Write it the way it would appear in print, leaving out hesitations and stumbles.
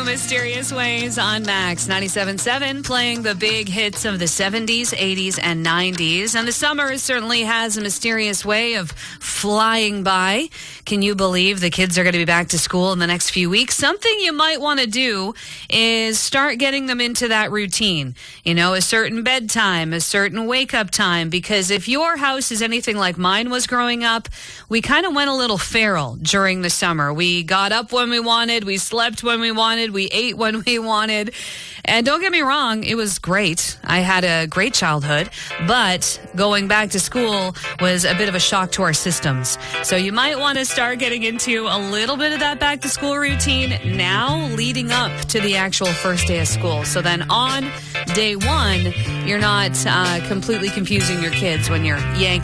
Mysterious Ways on Max 97.7, playing the big hits of the 70s, 80s, and 90s. And the summer certainly has a mysterious way of flying by. Can you believe the kids are going to be back to school in the next few weeks? Something you might want to do is start getting them into that routine. You know, a certain bedtime, a certain wake-up time. Because if your house is anything like mine was growing up, we kind of went a little feral during the summer. We got up when we wanted, we slept when we wanted, we ate when we wanted. And don't get me wrong, it was great. I had a great childhood, but going back to school was a bit of a shock to our systems. So you might want to start getting into a little bit of that back to school routine now, leading up to the actual first day of school. So then on day one, you're not completely confusing your kids when you're yanking